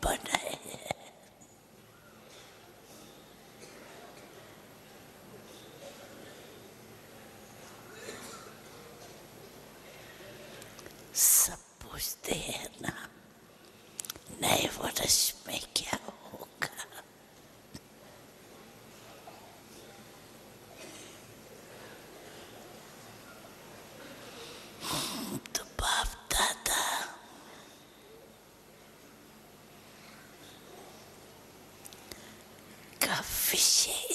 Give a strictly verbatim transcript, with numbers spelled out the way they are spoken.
बनाए हैं। सब पूछते हैं ना नए वर्ष में क्या होगा। तो बाप दादा का विषय